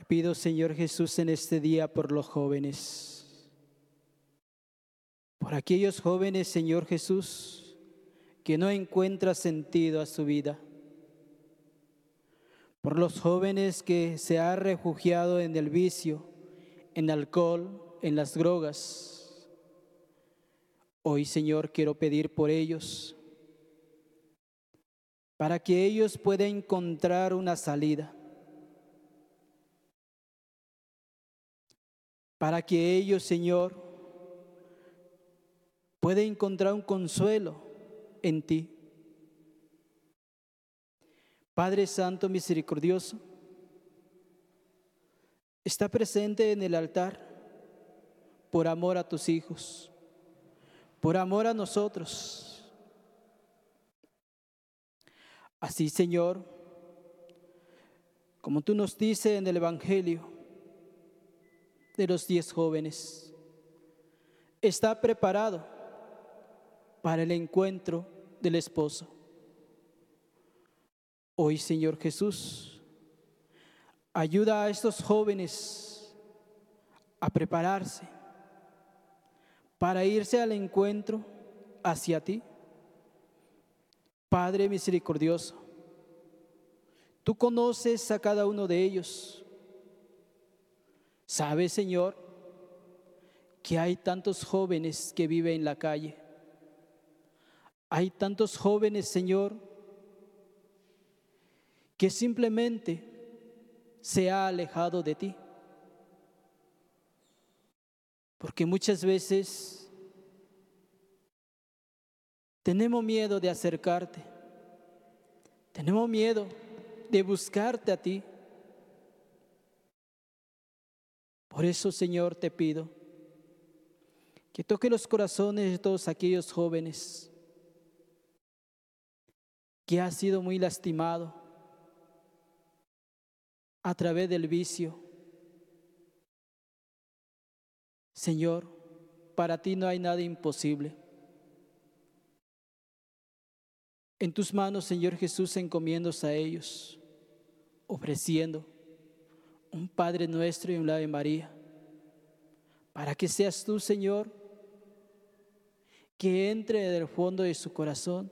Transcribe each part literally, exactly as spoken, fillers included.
pido, Señor Jesús, en este día por los jóvenes, por aquellos jóvenes, Señor Jesús, que no encuentran sentido a su vida, por los jóvenes que se han refugiado en el vicio, en el alcohol, en las drogas. Hoy, Señor, quiero pedir por ellos, para que ellos puedan encontrar una salida, para que ellos, Señor, puedan encontrar un consuelo en ti. Padre Santo Misericordioso, está presente en el altar por amor a tus hijos, por amor a nosotros. Así, Señor, como tú nos dices en el Evangelio de los diez jóvenes, está preparado para el encuentro del esposo. Hoy, Señor Jesús, ayuda a estos jóvenes a prepararse para irse al encuentro hacia ti. Padre misericordioso, tú conoces a cada uno de ellos. Sabes, Señor, que hay tantos jóvenes que viven en la calle. Hay tantos jóvenes, Señor, que simplemente se ha alejado de ti. Porque muchas veces tenemos miedo de acercarte, tenemos miedo de buscarte a ti. Por eso, Señor, te pido que toque los corazones de todos aquellos jóvenes que han sido muy lastimados a través del vicio. Señor, para ti no hay nada imposible. En tus manos, Señor Jesús, encomiendos a ellos, ofreciendo un Padre Nuestro y un Ave María, para que seas tú, Señor, que entre del fondo de su corazón.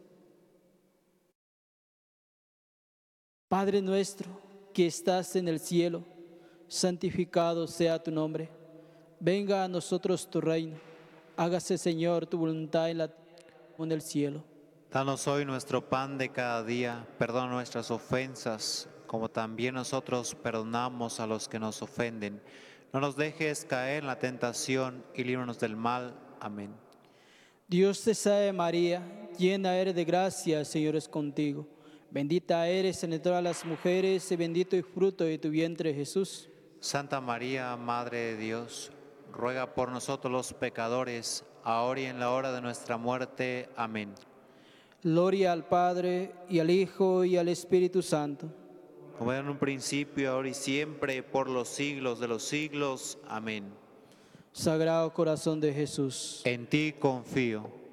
Padre nuestro que estás en el cielo, santificado sea tu nombre. Venga a nosotros tu reino. Hágase, Señor, tu voluntad en la tierra como en el cielo. Danos hoy nuestro pan de cada día. Perdona nuestras ofensas, como también nosotros perdonamos a los que nos ofenden. No nos dejes caer en la tentación y líbranos del mal. Amén. Dios te salve María, llena eres de gracia, el Señor es contigo. Bendita eres entre todas las mujeres y bendito el fruto de tu vientre, Jesús. Santa María, Madre de Dios, ruega por nosotros los pecadores, ahora y en la hora de nuestra muerte. Amén. Gloria al Padre, y al Hijo, y al Espíritu Santo. Como era en un principio, ahora y siempre, por los siglos de los siglos. Amén. Sagrado Corazón de Jesús, En ti confío.